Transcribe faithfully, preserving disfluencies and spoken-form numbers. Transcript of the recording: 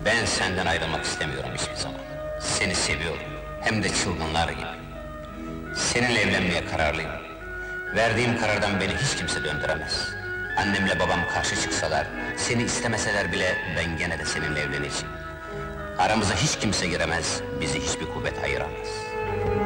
Ben senden ayrılmak istemiyorum hiçbir zaman. Seni seviyorum, hem de çılgınlar gibi. Seninle evlenmeye kararlıyım. Verdiğim karardan beni hiç kimse döndüremez. Annemle babam karşı çıksalar, seni istemeseler bile ben gene de seninle evleneceğim. Aramıza hiç kimse giremez, bizi hiçbir kuvvet ayıramaz.